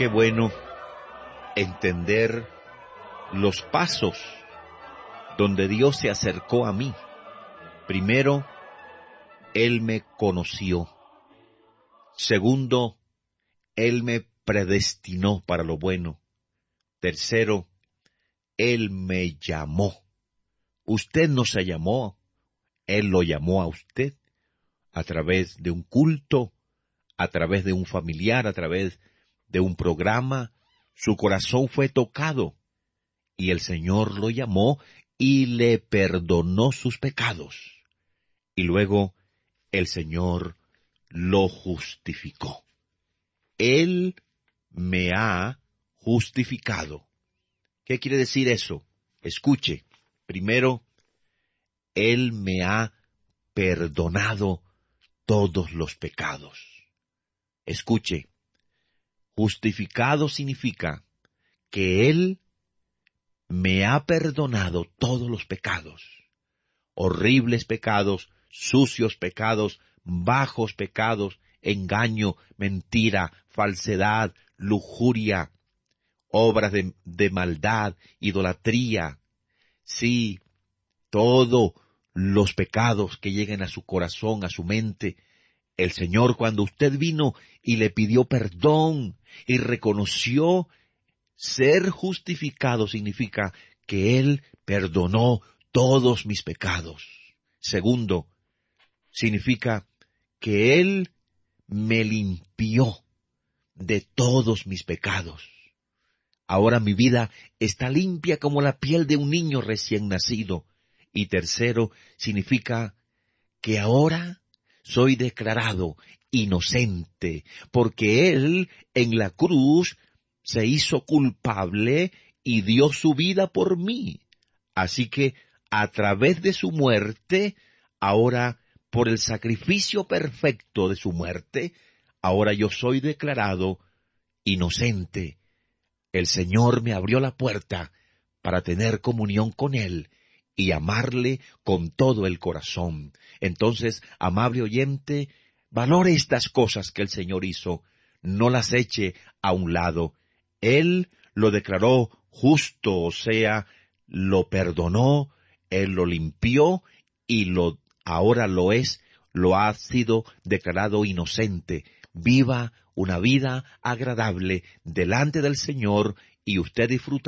Qué bueno entender los pasos donde Dios se acercó a mí. Primero, Él me conoció. Segundo, Él me predestinó para lo bueno. Tercero, Él me llamó. Usted no se llamó, Él lo llamó a usted a través de un culto, a través de un familiar, a través de un programa. Su corazón fue tocado y el Señor lo llamó y le perdonó sus pecados. Y luego el Señor lo justificó. Él me ha justificado. ¿Qué quiere decir eso? Escuche. Primero, Él me ha perdonado todos los pecados. Escuche. Justificado significa que Él me ha perdonado todos los pecados. Horribles pecados, sucios pecados, bajos pecados, engaño, mentira, falsedad, lujuria, obras de maldad, idolatría. Sí, todos los pecados que lleguen a su corazón, a su mente. El Señor, cuando usted vino y le pidió perdón y reconoció ser justificado, significa que Él perdonó todos mis pecados. Segundo, significa que Él me limpió de todos mis pecados. Ahora mi vida está limpia como la piel de un niño recién nacido. Y tercero, significa que ahora soy declarado inocente, porque Él en la cruz se hizo culpable y dio su vida por mí. Así que a través de su muerte, ahora por el sacrificio perfecto de su muerte, ahora yo soy declarado inocente. El Señor me abrió la puerta para tener comunión con Él y amarle con todo el corazón. Entonces, amable oyente, valore estas cosas que el Señor hizo, no las eche a un lado. Él lo declaró justo, o sea, lo perdonó, Él lo limpió y ahora lo ha sido declarado inocente. Viva una vida agradable delante del Señor y usted disfruta